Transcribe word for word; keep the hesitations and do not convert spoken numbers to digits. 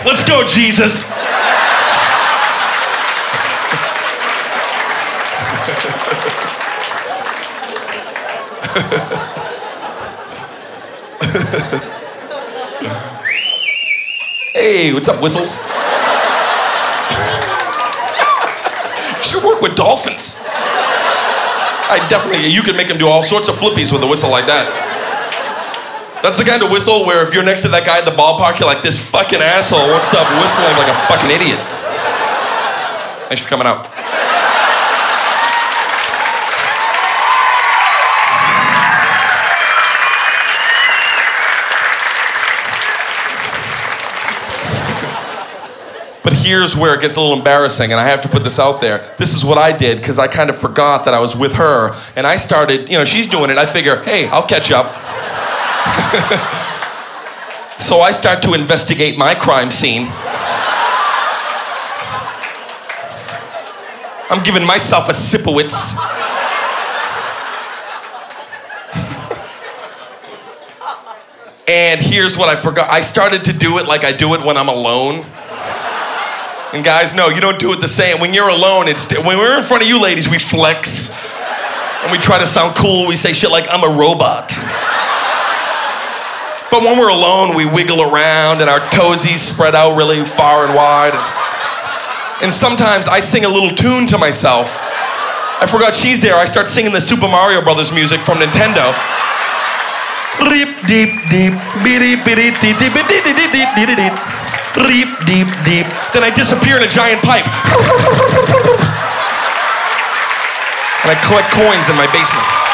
Let's go, Jesus. Hey, what's up, Whistles? You should work with dolphins. I definitely, you can make him do all sorts of flippies with a whistle like that. That's the kind of whistle where if you're next to that guy at the ballpark, you're like, this fucking asshole won't stop whistling like a fucking idiot. Thanks for coming out. But here's where it gets a little embarrassing, and I have to put this out there. This is what I did, because I kind of forgot that I was with her, and I started, you know, she's doing it. I figure, hey, I'll catch up. So I start to investigate my crime scene. I'm giving myself a Sipowicz. And here's what I forgot. I started to do it like I do it when I'm alone. And guys, no, you don't do it the same. When you're alone, it's when we're in front of you ladies, we flex. And we try to sound cool. We say shit like, I'm a robot. But when we're alone, we wiggle around and our toesies spread out really far and wide. And sometimes I sing a little tune to myself. I forgot she's there. I start singing the Super Mario Brothers music from Nintendo. Deep, deep, deep, deep, deep, deep, deep, deep, deep, deep. Deep, deep, deep. Then I disappear in a giant pipe. And I collect coins in my basement.